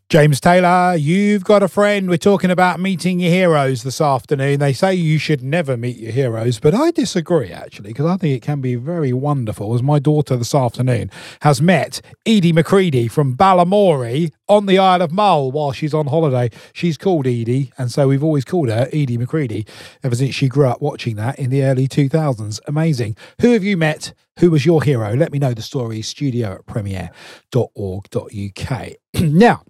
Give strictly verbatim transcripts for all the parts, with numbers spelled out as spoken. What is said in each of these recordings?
James Taylor, you've got a friend. We're talking about meeting your heroes this afternoon. They say you should never meet your heroes, but I disagree, actually, because I think it can be very wonderful. As my daughter this afternoon has met Edie McCready from Balamory on the Isle of Mull while she's on holiday. She's called Edie, and so we've always called her Edie McCready ever since she grew up watching that in the early two thousands. Amazing. Who have you met? Who was your hero? Let me know the story. Studio at premier dot org dot uk. Now,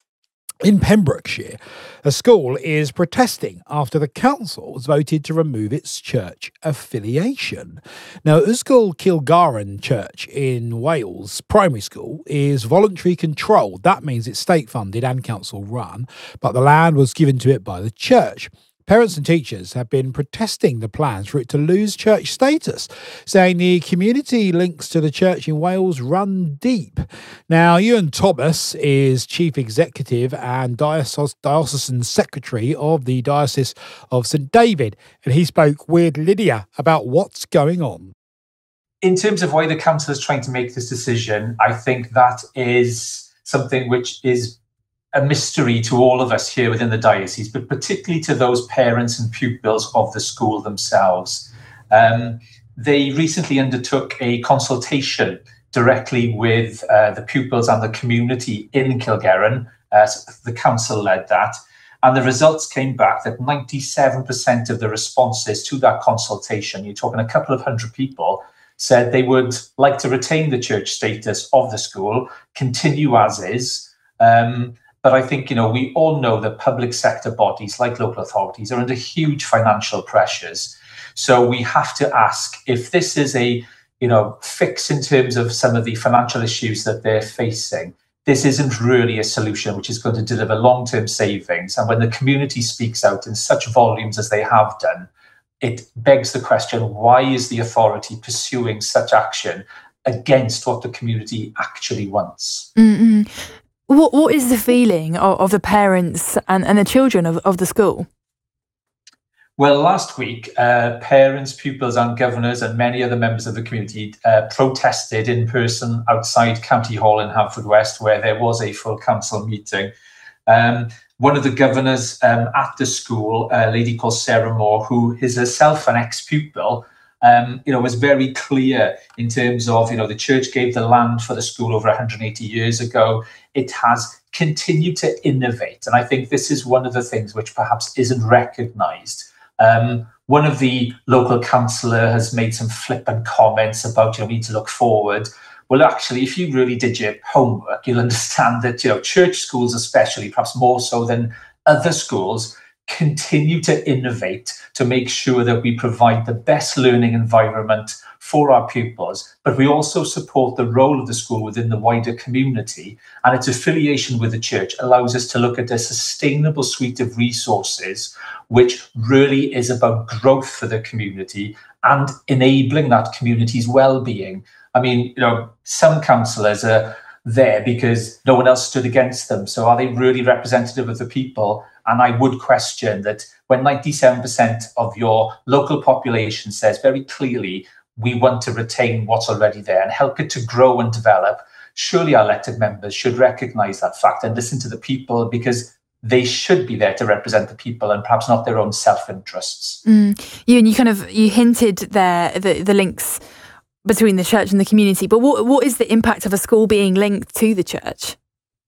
in Pembrokeshire, a school is protesting after the council has voted to remove its church affiliation. Now, Ysgol Kilgarren Church in Wales primary school is voluntary controlled. That means it's state funded and council run, but the land was given to it by the church. Parents and teachers have been protesting the plans for it to lose church status, saying the community links to the church in Wales run deep. Now, Ewan Thomas is Chief Executive and Diocese, Diocesan Secretary of the Diocese of St David, and he spoke with Lydia about what's going on. In terms of why the council is trying to make this decision, I think that is something which is a mystery to all of us here within the diocese, but particularly to those parents and pupils of the school themselves. Um, they recently undertook a consultation directly with uh, the pupils and the community in Kilgarren. Uh, the council led that. And the results came back that ninety-seven percent of the responses to that consultation, you're talking a couple of hundred people, said they would like to retain the church status of the school, continue as is. Um, But I think, you know, we all know that public sector bodies like local authorities are under huge financial pressures. So we have to ask if this is a, you know, fix in terms of some of the financial issues that they're facing. This isn't really a solution which is going to deliver long-term savings. And when the community speaks out in such volumes as they have done, it begs the question, why is the authority pursuing such action against what the community actually wants? Mm-mm. What What is the feeling of, of the parents and, and the children of, of the school? Well, last week, uh, parents, pupils and governors and many other members of the community uh, protested in person outside County Hall in Haverfordwest, where there was a full council meeting. Um, one of the governors um, at the school, a lady called Sarah Moore, who is herself an ex-pupil, Um, you know, was very clear in terms of, you know, the church gave the land for the school over one hundred eighty years ago. It has continued to innovate. And I think this is one of the things which perhaps isn't recognised. Um, one of the local councillor has made some flippant comments about, you know, we need to look forward. Well, actually, if you really did your homework, you'll understand that, you know, church schools especially, perhaps more so than other schools, continue to innovate to make sure that we provide the best learning environment for our pupils, but we also support the role of the school within the wider community, and its affiliation with the church allows us to look at a sustainable suite of resources which really is about growth for the community and enabling that community's well-being. I mean, you know, some councillors are there because no one else stood against them. So are they really representative of the people? And I would question that when ninety-seven percent of your local population says very clearly, we want to retain what's already there and help it to grow and develop, surely our elected members should recognise that fact and listen to the people, because they should be there to represent the people and perhaps not their own self-interests. Mm. You and you kind of, you hinted there the, the links between the church and the community, but what what is the impact of a school being linked to the church?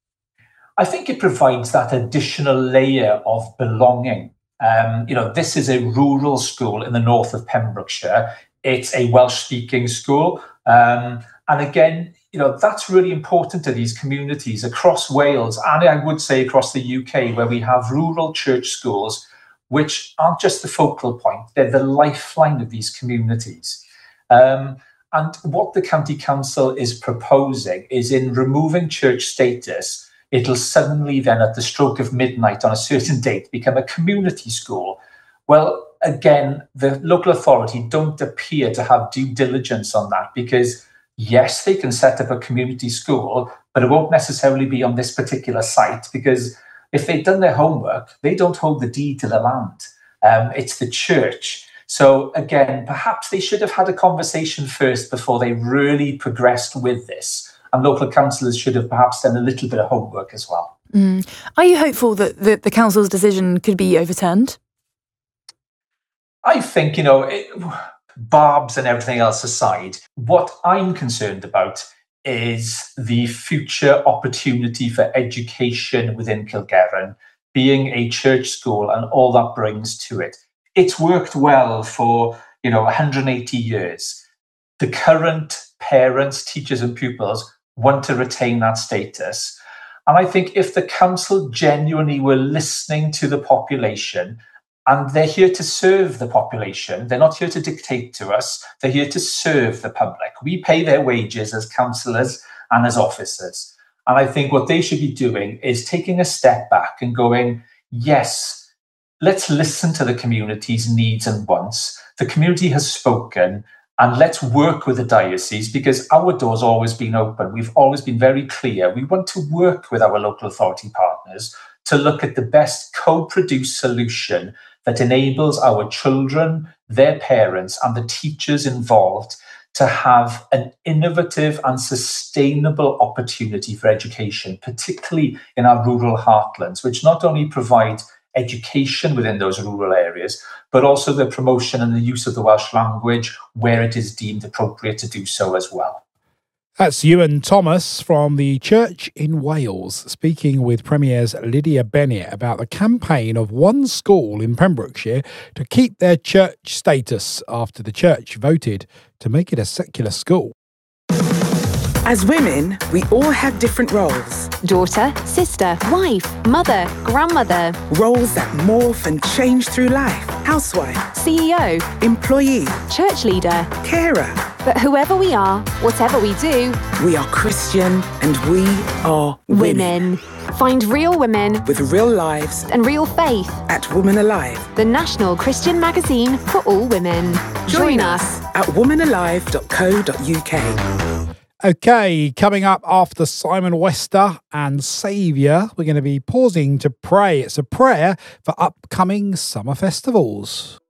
I think it provides that additional layer of belonging. Um, you know, this is a rural school in the north of Pembrokeshire. It's a Welsh-speaking school. Um, and again, you know, that's really important to these communities across Wales, and I would say across the U K, where we have rural church schools, which aren't just the focal point, they're the lifeline of these communities. Um, and what the County Council is proposing is, in removing church status, it'll suddenly then, at the stroke of midnight on a certain date, become a community school. Well, again, the local authority don't appear to have due diligence on that, because yes, they can set up a community school, but it won't necessarily be on this particular site, because if they've done their homework, they don't hold the deed to the land. Um, it's the church. So again, perhaps they should have had a conversation first before they really progressed with this. And local councillors should have perhaps done a little bit of homework as well. Mm. Are you hopeful that the, the council's decision could be overturned? I think, you know, it, barbs and everything else aside, what I'm concerned about is the future opportunity for education within Kilgerran, being a church school and all that brings to it. It's worked well for, you know, one hundred eighty years. The current parents, teachers and pupils want to retain that status. And I think if the council genuinely were listening to the population, and they're here to serve the population, they're not here to dictate to us, they're here to serve the public. We pay their wages as councillors and as officers. And I think what they should be doing is taking a step back and going, yes, let's listen to the community's needs and wants. The community has spoken, and let's work with the diocese, because our door's always been open. We've always been very clear. We want to work with our local authority partners to look at the best co-produced solution that enables our children, their parents, and the teachers involved to have an innovative and sustainable opportunity for education, particularly in our rural heartlands, which not only provide education within those rural areas, but also the promotion and the use of the Welsh language where it is deemed appropriate to do so as well. That's Ewan Thomas from the Church in Wales, speaking with Premier's Lydia Bennett about the campaign of one school in Pembrokeshire to keep their church status after the church voted to make it a secular school. As women, we all have different roles. Daughter, sister, wife, mother, grandmother. Roles that morph and change through life. Housewife, C E O, employee, church leader, carer. But whoever we are, whatever we do, we are Christian and we are women. women. Find real women with real lives and real faith at Woman Alive, the national Christian magazine for all women. Join, Join us at woman alive dot co dot U K. Okay, coming up after Simon Wester and Saviour, we're going to be pausing to pray. It's a prayer for upcoming summer festivals.